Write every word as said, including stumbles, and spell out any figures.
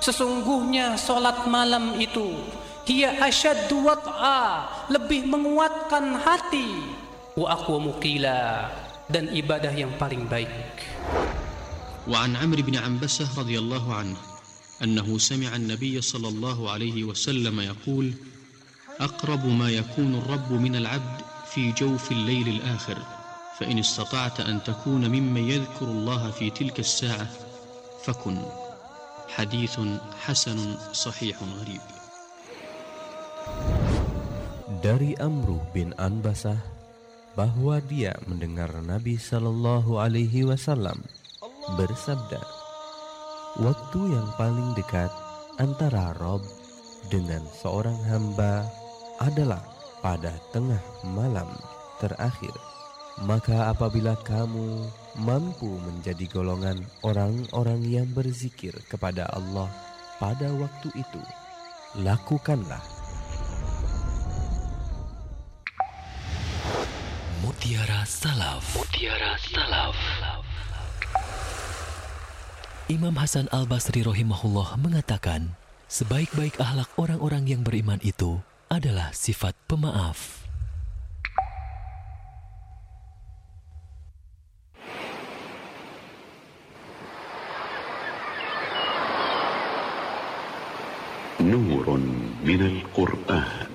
Sesungguhnya solat malam itu hiya asyaddu wat'a, lebih menguatkan hati, wa aqwamu qila, dan ibadah yang paling baik. Wa an Amr bin Ambasah radhiyallahu anhu annahu sami'a an-nabiy sallallahu alaihi wasallam yaqul aqrabu ma yakunu ar-rabb min al-'abd fi jawf al-layl al-akhir fa in istata'ta an takuna mimman yadhkuru Allah fi tilka as-sa'ah fakun. Hadithun hasanun sahihun gharib. Dari Amr bin Ambasah bahwa dia mendengar Nabi sallallahu alaihi wasallam bersabda, waktu yang paling dekat antara Rabb dengan seorang hamba adalah pada tengah malam terakhir. Maka apabila kamu mampu menjadi golongan orang-orang yang berzikir kepada Allah pada waktu itu, lakukanlah. Mutiara Salaf. Mutiara Salaf. Imam Hasan Al-Basri rahimahullah mengatakan, sebaik-baik akhlak orang-orang yang beriman itu adalah sifat pemaaf. نور من القرآن.